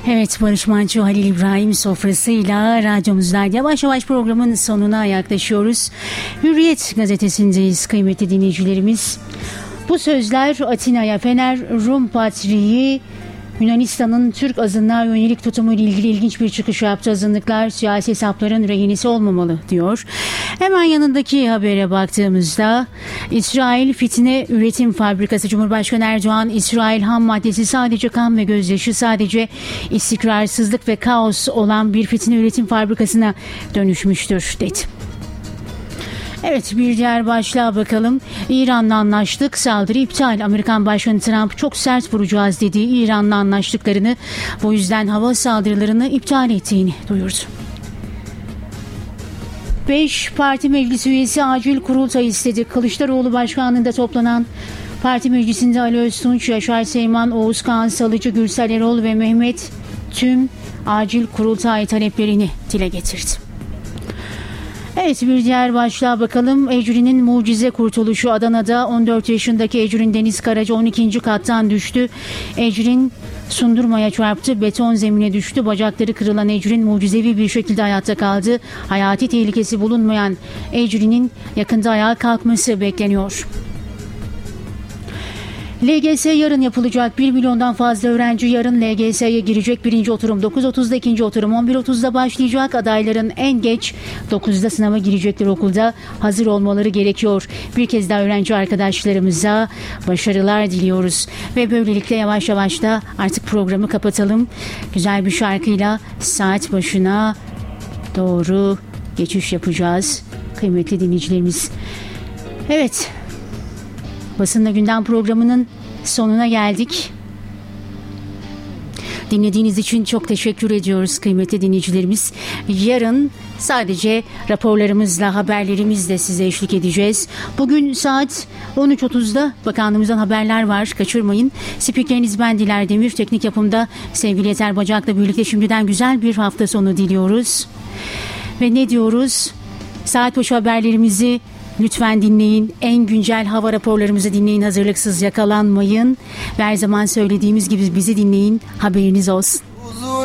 Evet, Barış Manço, Halil İbrahim sofrasıyla radyomuzda yavaş yavaş programın sonuna yaklaşıyoruz. Hürriyet gazetesindeyiz kıymetli dinleyicilerimiz. Bu sözler Atina'ya Fener Rum Patriği Yunanistan'ın Türk azınlığa yönelik tutumuyla ilgili ilginç bir çıkış yaptı. Azınlıklar siyasi hesapların rehinesi olmamalı diyor. Hemen yanındaki habere baktığımızda İsrail fitne üretim fabrikası. Cumhurbaşkanı Erdoğan, İsrail ham maddesi sadece kan ve gözyaşı, sadece istikrarsızlık ve kaos olan bir fitne üretim fabrikasına dönüşmüştür dedi. Evet, bir diğer başlığa bakalım. İran'la anlaştık, saldırı iptal. Amerikan Başkanı Trump çok sert vuracağız dediği İran'la anlaştıklarını, bu yüzden hava saldırılarını iptal ettiğini duyurdu. 5 parti meclis üyesi acil kurultay istedi. Kılıçdaroğlu başkanlığında toplanan parti meclisinde Ali Öztunç, Yaşar Seyman, Oğuz Kağan Salıcı, Gürsel Erol ve Mehmet tüm acil kurultay taleplerini dile getirdi. Evet, bir diğer başlığa bakalım. Ecrin'in mucize kurtuluşu. Adana'da 14 yaşındaki Ecrin Deniz Karaca 12. kattan düştü. Ecrin sundurmaya çarptı, beton zemine düştü. Bacakları kırılan Ecrin mucizevi bir şekilde hayatta kaldı. Hayati tehlikesi bulunmayan Ecrin'in yakında ayağa kalkması bekleniyor. LGS yarın yapılacak. 1 milyondan fazla öğrenci yarın LGS'ye girecek. Birinci oturum 9.30'da, ikinci oturum 11.30'da başlayacak. Adayların en geç 9'da sınava girecekler okulda. Hazır olmaları gerekiyor. Bir kez daha öğrenci arkadaşlarımıza başarılar diliyoruz. Ve böylelikle yavaş yavaş da artık programı kapatalım. Güzel bir şarkıyla saat başına doğru geçiş yapacağız. Kıymetli dinleyicilerimiz. Evet. Basınla Gündem programının sonuna geldik. Dinlediğiniz için çok teşekkür ediyoruz kıymetli dinleyicilerimiz. Yarın sadece raporlarımızla, haberlerimizle size eşlik edeceğiz. Bugün saat 13.30'da bakanlığımızdan haberler var. Kaçırmayın. Spikeriniz ben Diler Demir. Teknik yapımda sevgili Yeter Bacak'la birlikte şimdiden güzel bir hafta sonu diliyoruz. Ve ne diyoruz? Saat başı haberlerimizi lütfen dinleyin. En güncel hava raporlarımızı dinleyin. Hazırlıksız yakalanmayın. Ve her zaman söylediğimiz gibi bizi dinleyin. Haberiniz olsun.